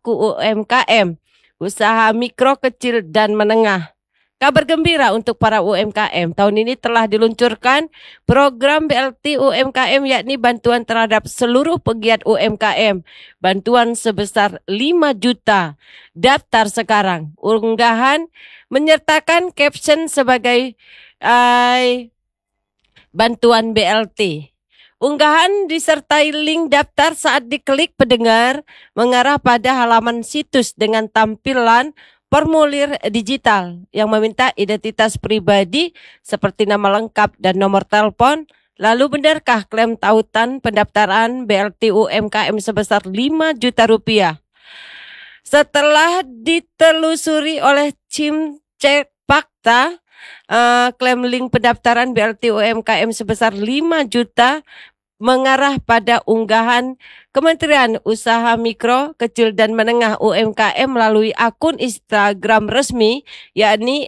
pelaku UMKM, usaha mikro, kecil, dan menengah. Kabar gembira untuk para UMKM, tahun ini telah diluncurkan program BLT UMKM, yakni bantuan terhadap seluruh pegiat UMKM. Bantuan sebesar 5 juta. Daftar sekarang. Unggahan menyertakan caption sebagai bantuan BLT. Unggahan disertai link daftar. Saat diklik, pendengar mengarah pada halaman situs dengan tampilan formulir digital yang meminta identitas pribadi seperti nama lengkap dan nomor telepon. Lalu benarkah klaim tautan pendaftaran BLT UMKM sebesar 5 juta rupiah? Setelah ditelusuri oleh tim cek fakta, klaim link pendaftaran BLT UMKM sebesar 5 juta mengarah pada unggahan Kementerian Usaha Mikro, Kecil dan Menengah UMKM melalui akun Instagram resmi, yakni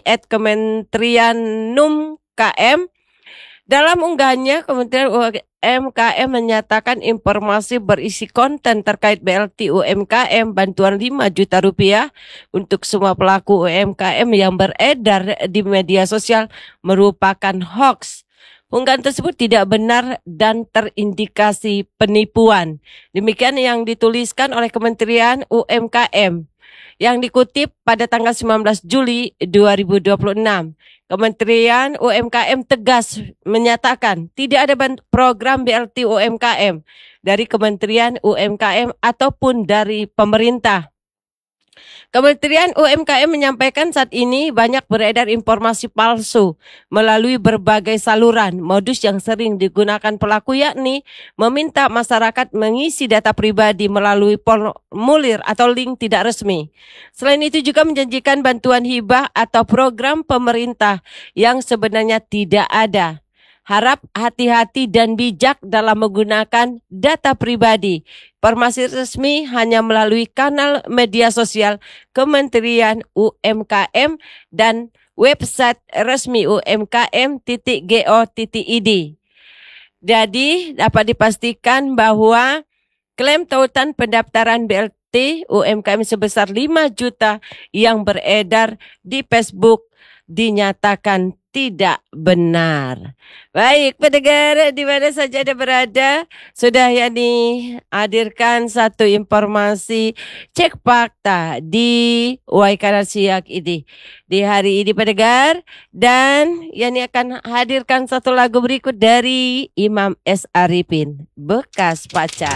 @kementerianumkm. Dalam unggahannya, Kementerian UMKM menyatakan informasi berisi konten terkait BLT UMKM bantuan 5 juta rupiah untuk semua pelaku UMKM yang beredar di media sosial merupakan hoax. Unggahan tersebut tidak benar dan terindikasi penipuan. Demikian yang dituliskan oleh Kementerian UMKM yang dikutip pada tanggal 19 Juli 2026. Kementerian UMKM tegas menyatakan tidak ada program BLT UMKM dari Kementerian UMKM ataupun dari pemerintah. Kementerian UMKM menyampaikan saat ini banyak beredar informasi palsu melalui berbagai saluran. Modus yang sering digunakan pelaku yakni meminta masyarakat mengisi data pribadi melalui formulir atau link tidak resmi. Selain itu juga menjanjikan bantuan hibah atau program pemerintah yang sebenarnya tidak ada. Harap hati-hati dan bijak dalam menggunakan data pribadi. Informasi resmi hanya melalui kanal media sosial Kementerian UMKM dan website resmi umkm.go.id. Jadi dapat dipastikan bahwa klaim tautan pendaftaran BLT UMKM sebesar 5 juta yang beredar di Facebook dinyatakan tidak benar. Baik, pendengar di mana saja Anda berada, sudah Yani hadirkan satu informasi cek fakta di Waikana Siak ini di hari ini, pendengar, dan Yani akan hadirkan satu lagu berikut dari Imam S. Arifin, Bekas Pacar.